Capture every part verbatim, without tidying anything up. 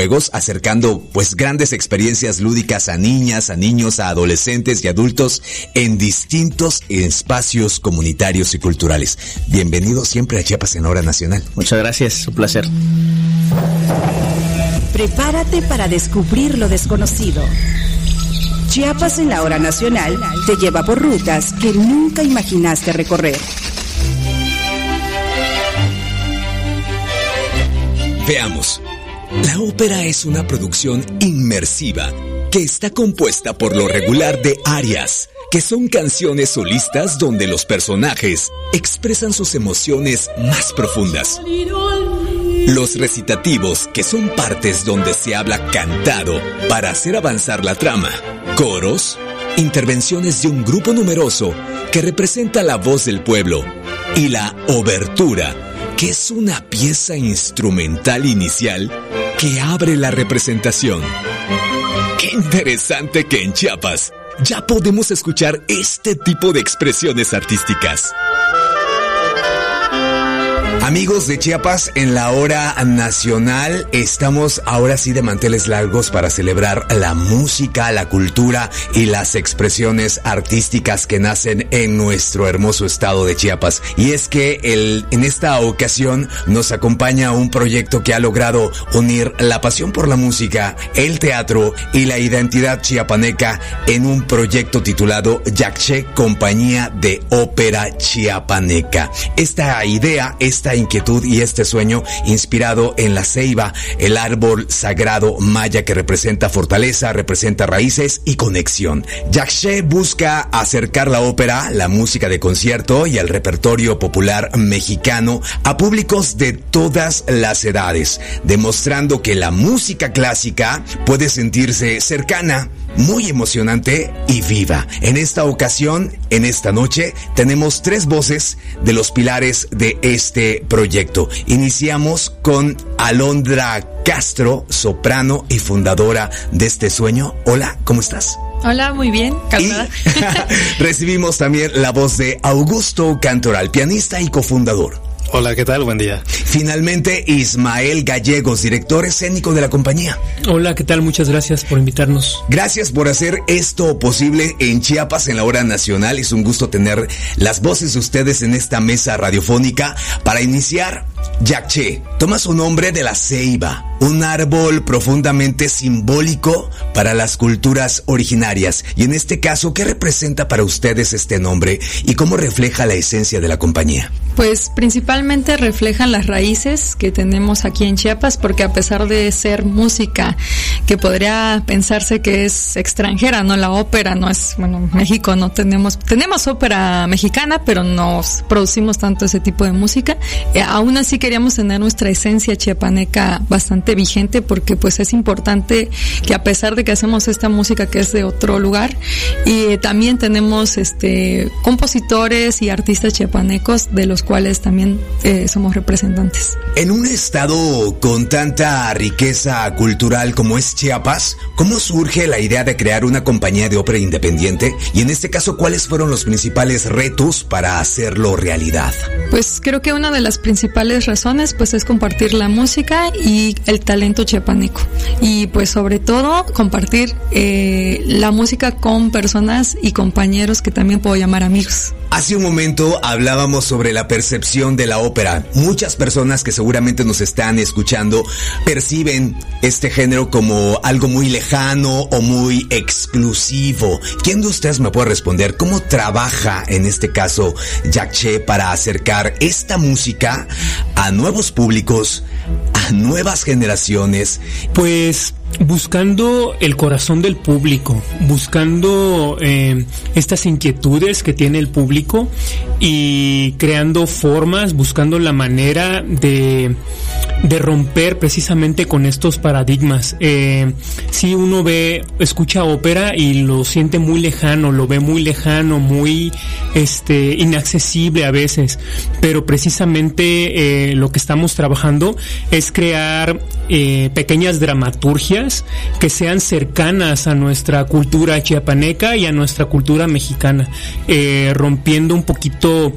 videojuegos, acercando pues grandes experiencias lúdicas a niñas, a niños, a adolescentes y adultos en distintos espacios comunitarios y culturales. Bienvenido siempre a Chiapas en la Hora Nacional. Muchas gracias, un placer. Prepárate para descubrir lo desconocido. Chiapas en la Hora Nacional te lleva por rutas que nunca imaginaste recorrer. Veamos. La ópera es una producción inmersiva que está compuesta por lo regular de arias, que son canciones solistas donde los personajes expresan sus emociones más profundas. Los recitativos, que son partes donde se habla cantado para hacer avanzar la trama. Coros, intervenciones de un grupo numeroso que representa la voz del pueblo. Y la obertura, que es una pieza instrumental inicial que abre la representación. ¡Qué interesante que en Chiapas ya podemos escuchar este tipo de expresiones artísticas! Amigos de Chiapas en la Hora Nacional, estamos ahora sí de manteles largos para celebrar la música, la cultura y las expresiones artísticas que nacen en nuestro hermoso estado de Chiapas. Y es que el, en esta ocasión nos acompaña un proyecto que ha logrado unir la pasión por la música, el teatro y la identidad chiapaneca en un proyecto titulado Yaché, Compañía de Ópera Chiapaneca. Esta idea, esta inquietud y este sueño inspirado en la ceiba, el árbol sagrado maya que representa fortaleza, representa raíces y conexión. Yaché busca acercar la ópera, la música de concierto y el repertorio popular mexicano a públicos de todas las edades, demostrando que la música clásica puede sentirse cercana, muy emocionante y viva. En esta ocasión, en esta noche, tenemos tres voces de los pilares de este proyecto. Iniciamos con Alondra Castro, soprano y fundadora de este sueño. Hola, ¿cómo estás? Hola, muy bien, calmada. Y recibimos también la voz de Augusto Cantoral, pianista y cofundador. Hola, ¿qué tal? Buen día. Finalmente, Ismael Gallegos, director escénico de la compañía. Hola, ¿qué tal? Muchas gracias por invitarnos. Gracias por hacer esto posible en Chiapas en la Hora Nacional. Es un gusto tener las voces de ustedes en esta mesa radiofónica. Para iniciar, Yaché toma su nombre de la ceiba, un árbol profundamente simbólico para las culturas originarias. Y en este caso, ¿qué representa para ustedes este nombre y cómo refleja la esencia de la compañía? Pues principalmente reflejan las raíces que tenemos aquí en Chiapas, porque a pesar de ser música que podría pensarse que es extranjera, no, la ópera no es, bueno, México no tenemos, tenemos ópera mexicana, pero no producimos tanto ese tipo de música. Eh, aún así queríamos tener nuestra esencia chiapaneca bastante vigente, porque pues es importante que a pesar de que hacemos esta música que es de otro lugar, y eh, también tenemos este compositores y artistas chiapanecos de los cuales también eh, somos representantes. En un estado con tanta riqueza cultural como es Chiapas, ¿cómo surge la idea de crear una compañía de ópera independiente? Y en este caso, ¿cuáles fueron los principales retos para hacerlo realidad? Pues creo que una de las principales razones pues es compartir la música y el talento chiapaneco, y pues sobre todo compartir eh, la música con personas y compañeros que también puedo llamar amigos. Hace un momento hablábamos sobre la percepción de la ópera. Muchas personas que seguramente nos están escuchando perciben este género como algo muy lejano o muy exclusivo. ¿Quién de ustedes me puede responder cómo trabaja en este caso Yaché para acercar esta música a nuevos públicos, a nuevas generaciones? Pues buscando el corazón del público, buscando eh, estas inquietudes que tiene el público y creando formas, buscando la manera de, de romper precisamente con estos paradigmas. Eh, si uno ve, escucha ópera y lo siente muy lejano, lo ve muy lejano, muy este inaccesible a veces, pero precisamente eh, lo que estamos trabajando es crear eh, pequeñas dramaturgias que sean cercanas a nuestra cultura chiapaneca y a nuestra cultura mexicana, eh, rompiendo un poquito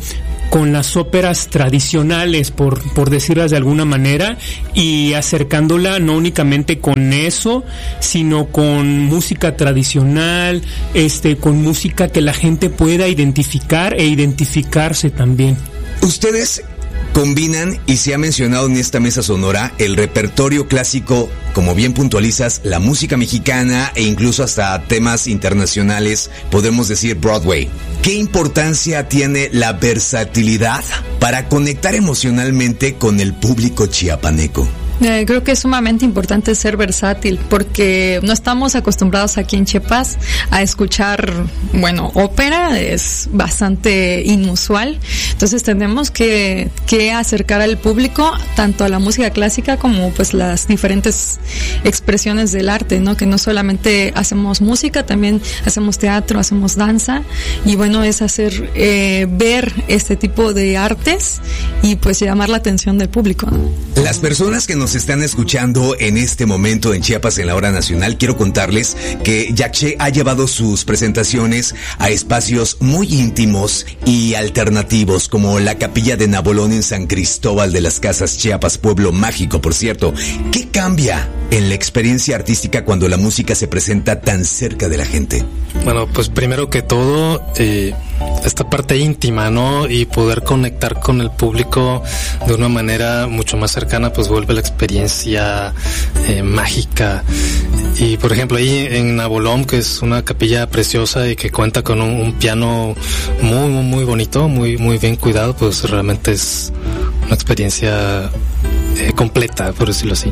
con las óperas tradicionales, por, por decirlas de alguna manera, y acercándola no únicamente con eso, sino con música tradicional, este, con música que la gente pueda identificar e identificarse también. Ustedes combinan, y se ha mencionado en esta mesa sonora, el repertorio clásico, como bien puntualizas, la música mexicana e incluso hasta temas internacionales, podemos decir Broadway. ¿Qué importancia tiene la versatilidad para conectar emocionalmente con el público chiapaneco? Eh, creo que es sumamente importante ser versátil porque no estamos acostumbrados aquí en Chiapas a escuchar, bueno, ópera, es bastante inusual, entonces tenemos que, que acercar al público tanto a la música clásica como pues las diferentes expresiones del arte, ¿no? Que no solamente hacemos música, también hacemos teatro, hacemos danza, y bueno, es hacer eh, ver este tipo de artes y pues llamar la atención del público, ¿no? Las personas que nos están escuchando en este momento en Chiapas en la Hora Nacional, quiero contarles que Yaché ha llevado sus presentaciones a espacios muy íntimos y alternativos, como la Capilla de Nabolón en San Cristóbal de las Casas, Chiapas, pueblo mágico, por cierto. ¿Qué cambia en la experiencia artística cuando la música se presenta tan cerca de la gente? Bueno, pues primero que todo, eh, esta parte íntima, ¿no? Y poder conectar con el público de una manera mucho más cercana, pues vuelve la experiencia eh, mágica. Y por ejemplo ahí en Nabolón, que es una capilla preciosa y que cuenta con un, un piano muy, muy, muy bonito, muy, muy bien cuidado, pues realmente es una experiencia eh, completa, por decirlo así.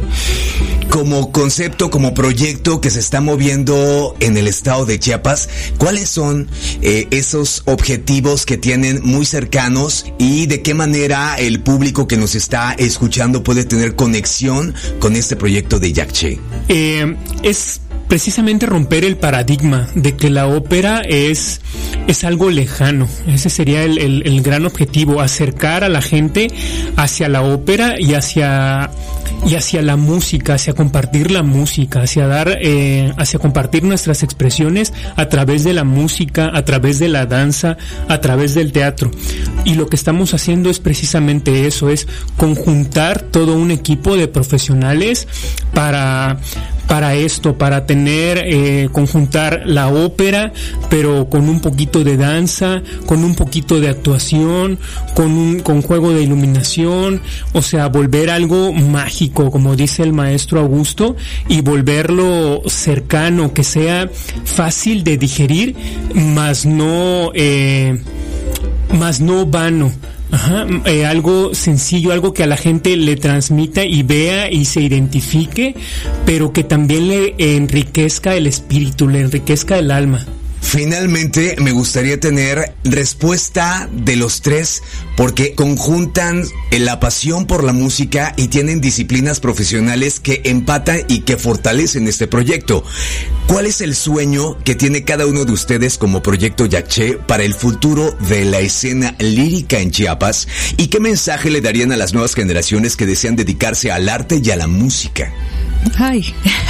Como concepto, como proyecto que se está moviendo en el estado de Chiapas, ¿cuáles son eh, esos objetivos que tienen muy cercanos y de qué manera el público que nos está escuchando puede tener conexión con este proyecto de Yaché? Eh, es precisamente romper el paradigma de que la ópera es, es algo lejano. Ese sería el, el, el gran objetivo, acercar a la gente hacia la ópera y hacia, y hacia la música, hacia compartir la música, hacia dar, eh, hacia compartir nuestras expresiones a través de la música, a través de la danza, a través del teatro. Y lo que estamos haciendo es precisamente eso, es conjuntar todo un equipo de profesionales para para esto, para tener, eh, conjuntar la ópera, pero con un poquito de danza, con un poquito de actuación, con un, con juego de iluminación, o sea, volver algo mágico, como dice el maestro Augusto, y volverlo cercano, que sea fácil de digerir, más no, eh, más no vano. Ajá, eh, algo sencillo, algo que a la gente le transmita y vea y se identifique, pero que también le enriquezca el espíritu, le enriquezca el alma. Finalmente, me gustaría tener respuesta de los tres, porque conjuntan la pasión por la música y tienen disciplinas profesionales que empatan y que fortalecen este proyecto. ¿Cuál es el sueño que tiene cada uno de ustedes como Proyecto Yaché para el futuro de la escena lírica en Chiapas? ¿Y qué mensaje le darían a las nuevas generaciones que desean dedicarse al arte y a la música? Ay,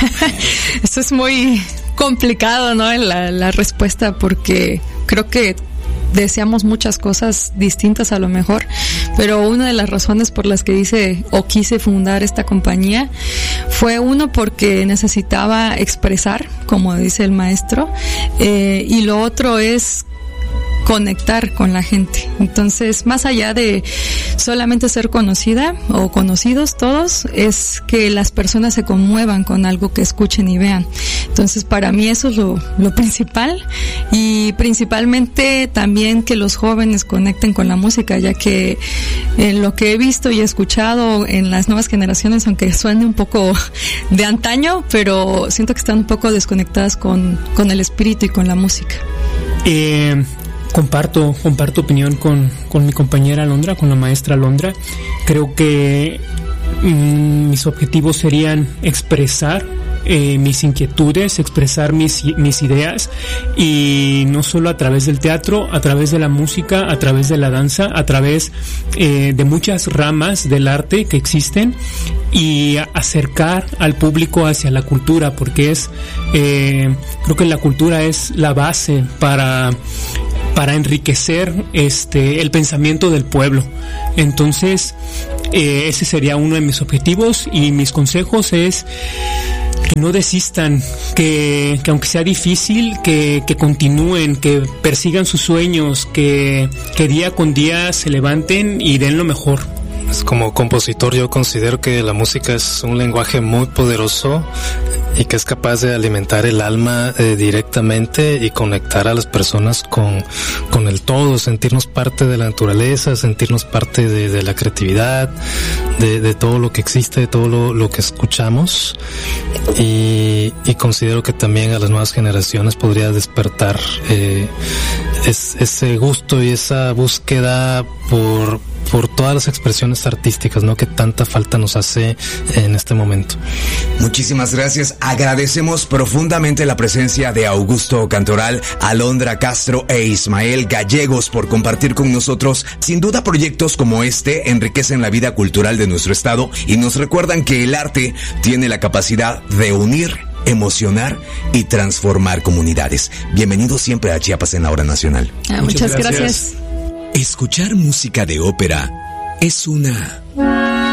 eso es muy complicado, ¿no? La, la respuesta, porque creo que deseamos muchas cosas distintas a lo mejor, pero una de las razones por las que hice o quise fundar esta compañía fue uno porque necesitaba expresar, como dice el maestro, eh, y lo otro es conectar con la gente. Entonces, más allá de solamente ser conocida o conocidos todos, es que las personas se conmuevan con algo que escuchen y vean. Entonces, para mí eso es lo, lo principal, y principalmente también que los jóvenes conecten con la música, ya que en lo que he visto y escuchado en las nuevas generaciones, aunque suene un poco de antaño, pero siento que están un poco desconectadas con, con el espíritu y con la música. Eh... Comparto, comparto opinión con, con mi compañera Alondra, con la maestra Alondra. Creo que mmm, mis objetivos serían expresar eh, mis inquietudes, expresar mis, mis ideas, y no solo a través del teatro, a través de la música, a través de la danza, a través eh, de muchas ramas del arte que existen, y acercar al público hacia la cultura, porque es, eh, creo que la cultura es la base para para enriquecer este el pensamiento del pueblo. Entonces, eh, ese sería uno de mis objetivos, y mis consejos es que no desistan, que, que aunque sea difícil, que, que continúen, que persigan sus sueños, que, que día con día se levanten y den lo mejor. Como compositor, yo considero que la música es un lenguaje muy poderoso y que es capaz de alimentar el alma eh, directamente y conectar a las personas con, con el todo, sentirnos parte de la naturaleza, sentirnos parte de, de la creatividad, de, de todo lo que existe, de todo lo, lo que escuchamos, y, y considero que también a las nuevas generaciones podría despertar eh, es, ese gusto y esa búsqueda por por todas las expresiones artísticas, ¿no?, que tanta falta nos hace en este momento. Muchísimas gracias. Agradecemos profundamente la presencia de Augusto Cantoral, Alondra Castro e Ismael Gallegos por compartir con nosotros. Sin duda, proyectos como este enriquecen la vida cultural de nuestro estado y nos recuerdan que el arte tiene la capacidad de unir, emocionar y transformar comunidades. Bienvenidos siempre a Chiapas en la Hora Nacional. Ah, muchas, muchas gracias. gracias. Escuchar música de ópera es una